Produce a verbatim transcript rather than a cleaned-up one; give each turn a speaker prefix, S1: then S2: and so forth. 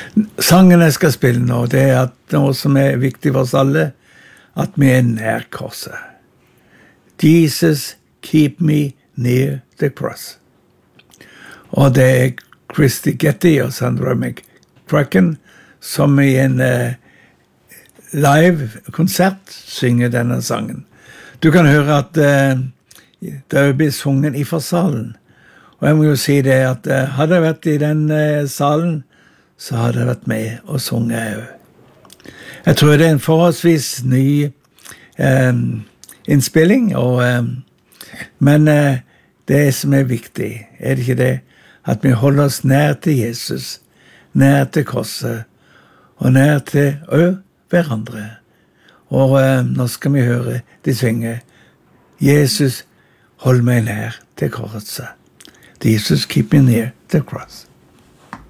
S1: Sangen jeg skal spille nå, det er at noe som er viktig for oss alle, at vi er nær korset. Jesus, keep me near the cross. Og det er Christy Getty og Sandra McCracken som i en uh, live-konsert synger denne sangen. Du kan høre at uh, det blir sunget i forsalen. Og jeg må jo si det at uh, hadde jeg vært i den uh, salen, så hadde jeg vært med og sunget. Jeg tror det er en forholdsvis ny um, innspilling, og, um, men uh, det som er viktig, er det ikke det? At vi holder oss nær til Jesus, nær til korset, og nær til ø, hverandre. Og uh, nå skal vi høre de synge, Jesus, hold meg nær til korset. Jesus, keep me near the cross.